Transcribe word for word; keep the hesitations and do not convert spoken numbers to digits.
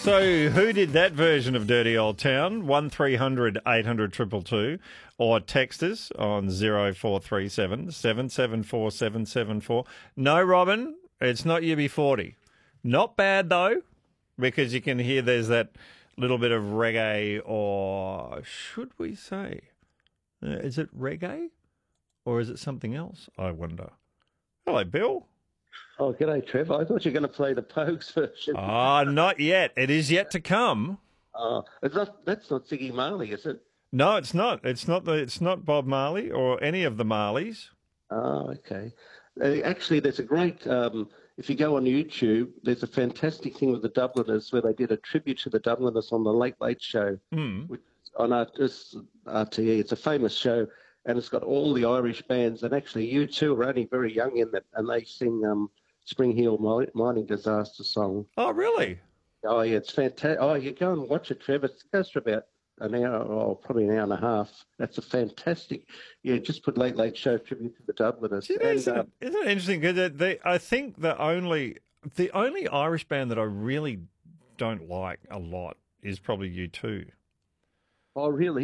So who did that version of Dirty Old Town? one three hundred eight hundred two two two or text us on zero four three seven seven seven four seven seven four. No, Robin, it's not U B forty. Not bad, though, because you can hear there's that little bit of reggae, or should we say, uh, is it reggae or is it something else, I wonder? Hello, Bill. Oh, g'day, Trevor. I thought you were going to play the Pogues version. Ah, not yet. It is yet to come. Oh, it's not, that's not Ziggy Marley, is it? No, it's not. It's not the. It's not Bob Marley or any of the Marleys. Oh, okay. Uh, actually, there's a great, um, if you go on YouTube, there's a fantastic thing with the Dubliners where they did a tribute to the Dubliners on the Late Late Show Mm. which, on R T E. It's a famous show, and it's got all the Irish bands, and actually you two are only very young in that, and they sing um, Spring Hill Mi- Mining Disaster song. Oh, really? Oh, yeah, it's fantastic. Oh, you go and watch it, Trevor. It goes for about an hour, or probably an hour and a half. That's a fantastic. Yeah, just put Late Late Show tribute to the Dubliners. You know, And, isn't, uh, it, isn't it interesting? Because they, I think the only the only Irish band that I really don't like a lot is probably U two. oh, really?